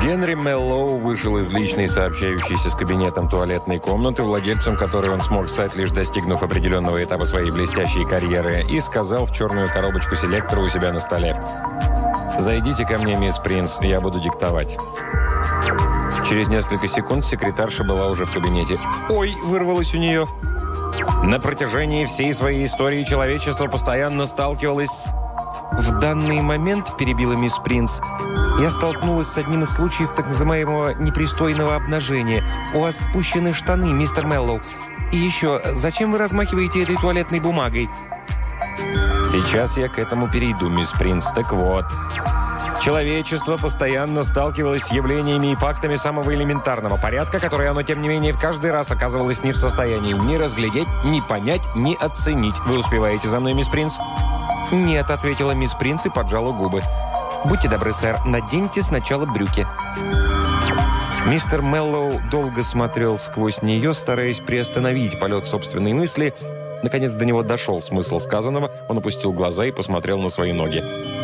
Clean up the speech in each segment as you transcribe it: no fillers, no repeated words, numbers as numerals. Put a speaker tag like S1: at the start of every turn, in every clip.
S1: Генри Меллоу вышел из личной, сообщающейся с кабинетом туалетной комнаты, владельцем которой он смог стать, лишь достигнув определенного этапа своей блестящей карьеры, и сказал в черную коробочку селектора у себя на столе: «Зайдите ко мне, мисс Принц, я буду диктовать». Через несколько секунд секретарша была уже в кабинете. «Ой!» – вырвалось у нее. На протяжении всей своей истории человечество постоянно сталкивалось с... «В данный момент, – перебила мисс Принц, – я столкнулась с одним из случаев так называемого непристойного обнажения. У вас спущены штаны, мистер Меллоу. И еще, зачем вы размахиваете этой туалетной бумагой?» «Сейчас я к этому перейду, мисс Принц. Так вот, человечество постоянно сталкивалось с явлениями и фактами самого элементарного порядка, которые оно, тем не менее, в каждый раз оказывалось не в состоянии ни разглядеть, ни понять, ни оценить. Вы успеваете за мной, мисс Принц?» «Нет», — ответила мисс Принц и поджала губы. «Будьте добры, сэр, наденьте сначала брюки». Мистер Меллоу долго смотрел сквозь нее, стараясь приостановить полет собственной мысли. Наконец до него дошел смысл сказанного. Он опустил глаза и посмотрел на свои ноги.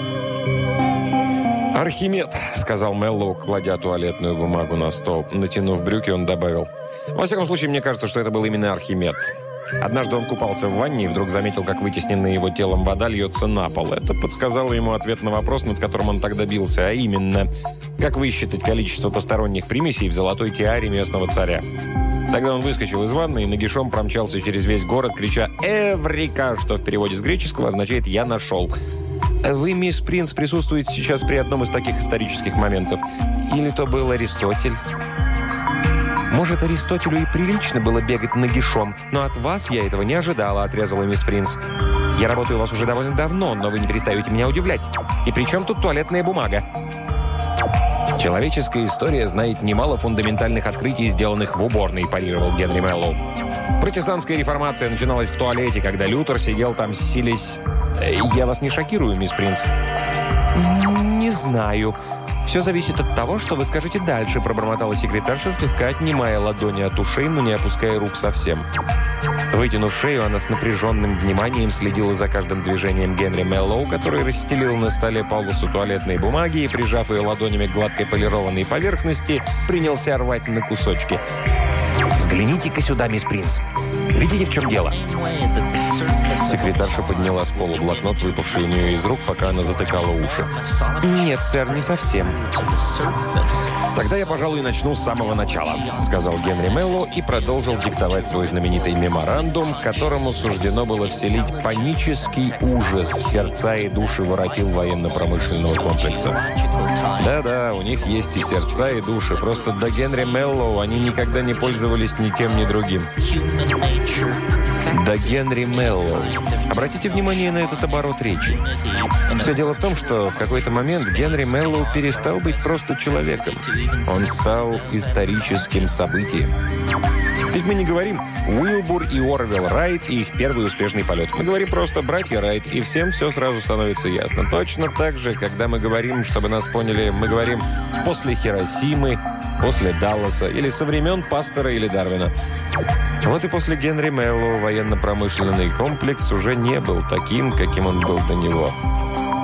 S1: «Архимед», — сказал Меллоу, кладя туалетную бумагу на стол. Натянув брюки, он добавил: «Во всяком случае, мне кажется, что это был именно Архимед. Однажды он купался в ванне и вдруг заметил, как вытесненная его телом вода льется на пол. Это подсказало ему ответ на вопрос, над которым он тогда бился, а именно: как высчитать количество посторонних примесей в золотой тиаре местного царя. Тогда он выскочил из ванны и нагишом промчался через весь город, крича «Эврика!», что в переводе с греческого означает «я нашел». Вы, мисс Принц, присутствуете сейчас при одном из таких исторических моментов. Или то был Аристотель? Может, Аристотелю и прилично было бегать нагишом, но от вас я этого не ожидала, отрезала мисс Принц. Я работаю у вас уже довольно давно, но вы не перестаете меня удивлять. И при чем тут туалетная бумага? Человеческая история знает немало фундаментальных открытий, сделанных в уборной, парировал Генри Меллоу. Протестантская реформация начиналась в туалете, когда Лютер сидел там, силясь... Я вас не шокирую, мисс Принц? Не знаю. Все зависит от того, что вы скажете дальше, пробормотала секретарша, слегка отнимая ладони от ушей, но не опуская рук совсем. Вытянув шею, она с напряженным вниманием следила за каждым движением Генри Меллоу, который расстелил на столе полосу туалетной бумаги и, прижав ее ладонями к гладкой полированной поверхности, принялся рвать на кусочки. «Взгляните-ка сюда, мисс Принц. Видите, в чем дело?» Секретарша подняла с пола блокнот, выпавший у нее из рук, пока она затыкала уши. «Нет, сэр, не совсем». «Тогда я, пожалуй, начну с самого начала», — сказал Генри Меллоу и продолжил диктовать свой знаменитый меморандум, которому суждено было вселить панический ужас в сердца и души воротил военно-промышленного комплекса. Да-да, у них есть и сердца, и души, просто до Генри Меллоу они никогда не пользовались ни тем, ни другим. До Генри Меллоу. Обратите внимание на этот оборот речи. Все дело в том, что в какой-то момент Генри Меллоу перестал быть просто человеком. Он стал историческим событием. Ведь мы не говорим Уилбур и Орвилл Райт и их первый успешный полет. Мы говорим просто братья Райт, и всем все сразу становится ясно. Точно так же, когда мы говорим, чтобы нас поняли, мы говорим после Хиросимы, после Далласа или со времен Пастера или Дарвина. Вот и после Генри Меллоу военно-промышленный комплекс уже не был таким, каким он был до него.